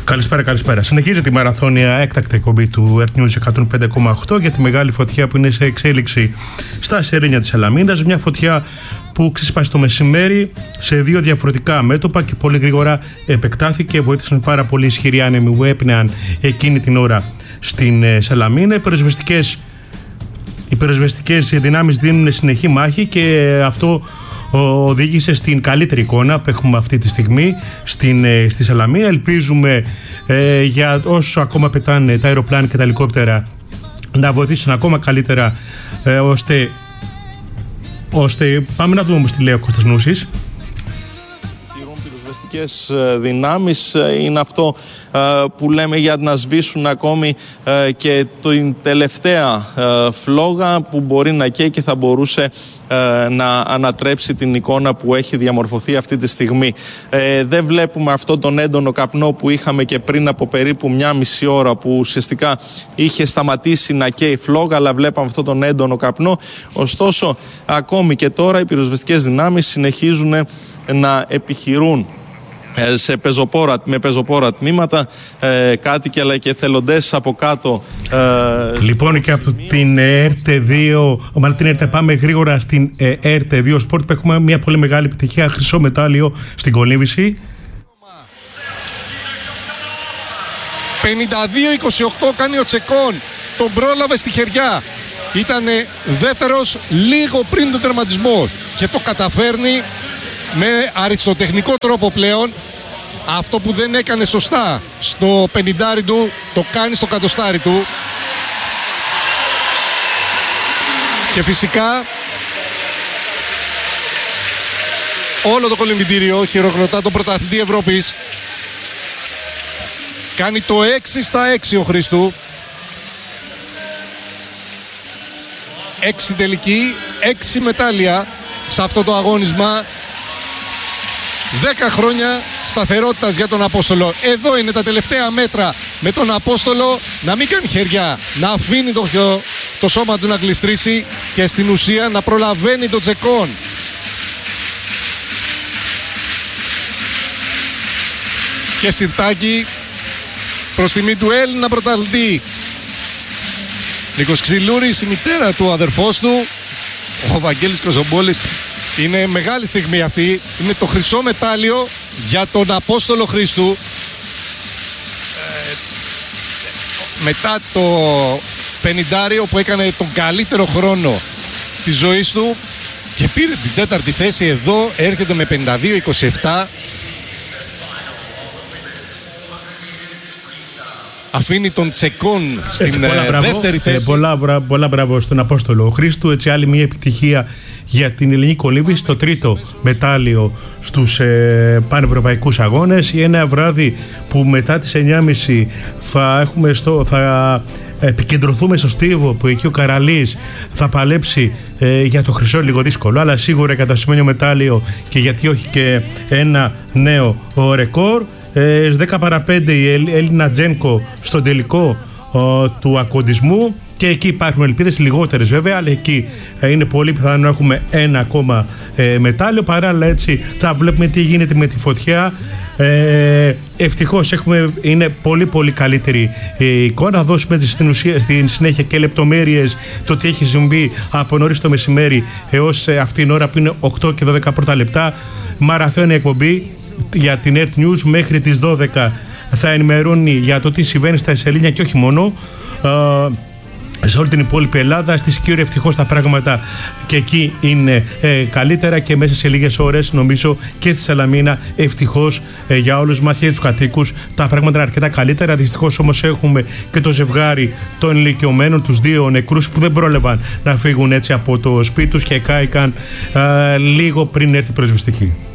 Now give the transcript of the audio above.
Καλησπέρα. Συνεχίζεται η μαραθώνια έκτακτη εκπομπή του Earth News 105,8 για τη μεγάλη φωτιά που είναι σε εξέλιξη στα Σερένια της Σαλαμίνας. Μια φωτιά που ξεσπάσει το μεσημέρι σε δύο διαφορετικά μέτωπα και πολύ γρήγορα επεκτάθηκε. Βοήθησαν πάρα πολύ ισχυροί άνεμοι που έπιναν εκείνη την ώρα στην Σαλαμίνα. Οι πυροσβεστικές δυνάμεις δίνουν συνεχή μάχη και αυτό οδήγησε στην καλύτερη εικόνα που έχουμε αυτή τη στιγμή στη Σαλαμίνα. Ελπίζουμε για όσους ακόμα πετάνε τα αεροπλάνα και τα ελικόπτερα να βοηθήσουν ακόμα καλύτερα ώστε πάμε να δούμε όμως τι λέει ο Κώστας Νούσης. Πυροσβεστικές δυνάμεις είναι αυτό που λέμε για να σβήσουν ακόμη και την τελευταία φλόγα που μπορεί να καίει και θα μπορούσε να ανατρέψει την εικόνα που έχει διαμορφωθεί αυτή τη στιγμή. Δεν βλέπουμε αυτό τον έντονο καπνό που είχαμε και πριν από περίπου μια μισή ώρα που ουσιαστικά είχε σταματήσει να καίει φλόγα, αλλά βλέπαμε αυτό τον έντονο καπνό. Ωστόσο, ακόμη και τώρα οι πυροσβεστικές δυνάμεις συνεχίζουν να επιχειρούν με πεζοπόρα τμήματα, κάτοικοι αλλά και εθελοντές από κάτω. Λοιπόν, και από την ΕΡΤ2, μάλλον την ΕΡΤ, πάμε γρήγορα στην ΕΡΤ2 Sport που έχουμε μια πολύ μεγάλη επιτυχία, χρυσό μετάλλιο στην κολύμβηση. 52-28 κάνει ο Τσεκών, τον πρόλαβε στη χεριά. Ήταν δεύτερος λίγο πριν τον τερματισμό και το καταφέρνει με αριστοτεχνικό τρόπο πλέον. Αυτό που δεν έκανε σωστά στο 50 του το κάνει στο 100 του. Και φυσικά όλο το κολυμβητήριο χειροκροτά τον πρωταθλητή Ευρώπης. Κάνει το 6/6 ο Χρήστου. 6 τελική, 6 μετάλλια σε αυτό το αγώνισμα. 10 χρόνια σταθερότητας για τον Απόστολο. Εδώ είναι τα τελευταία μέτρα με τον Απόστολο να μην κάνει χεριά, να αφήνει το σώμα του να γλιστρήσει και στην ουσία να προλαβαίνει τον Τσεκόν. Και σιρτάκι προς τιμή του Έλληνα πρωταθλητή. Νίκος Ξυλούρης, η μητέρα του αδερφός του, ο Βαγγέλης Κοζομπόλης. Είναι μεγάλη στιγμή αυτή. Είναι το χρυσό μετάλλιο για τον Απόστολο Χρήστου. Μετά το 50 που έκανε τον καλύτερο χρόνο της ζωής του και πήρε την τέταρτη θέση, εδώ έρχεται με 52-27. Αφήνει τον Τσεκόν στην δεύτερη θέση. Πολλά μπράβο στον Απόστολο Χρήστου. Έτσι, άλλη μια επιτυχία για την ελληνική κολύμβηση. Το τρίτο μετάλλιο στους πανευρωπαϊκούς αγώνες. Ένα βράδυ που μετά τις 9.30 θα επικεντρωθούμε στο στίβο που εκεί ο Καραλής θα παλέψει για το χρυσό, λίγο δύσκολο, αλλά σίγουρα κατασημένιο μετάλλιο και γιατί όχι και ένα νέο ρεκόρ. 10 παρα 5 η Έλληνα Τζένκο στον τελικό του ακοντισμού και εκεί υπάρχουν ελπίδες, λιγότερες βέβαια, αλλά εκεί είναι πολύ πιθανό να έχουμε ένα ακόμα μετάλλιο. Παράλληλα έτσι θα βλέπουμε τι γίνεται με τη φωτιά. Ευτυχώς είναι πολύ πολύ καλύτερη η εικόνα. Θα δώσουμε στην συνέχεια και λεπτομέρειες το τι έχει συμβεί από νωρίς το μεσημέρι έως αυτήν την ώρα που είναι 8 και 12 πρώτα λεπτά. Μαραθώνια εκπομπή για την Earth News μέχρι τις 12 θα ενημερώνει για το τι συμβαίνει στα Σελήνια και όχι μόνο, σε όλη την υπόλοιπη Ελλάδα. Στη Σκύρο ευτυχώς τα πράγματα και εκεί είναι καλύτερα και μέσα σε λίγες ώρες νομίζω και στη Σαλαμίνα ευτυχώς για όλους μας και τους κατοίκους τα πράγματα είναι αρκετά καλύτερα. Δυστυχώς όμως έχουμε και το ζευγάρι των ηλικιωμένων, τους δύο νεκρούς που δεν πρόλαβαν να φύγουν έτσι από το σπίτι τους και κάηκαν λίγο πριν έρθει η πυροσβεστική.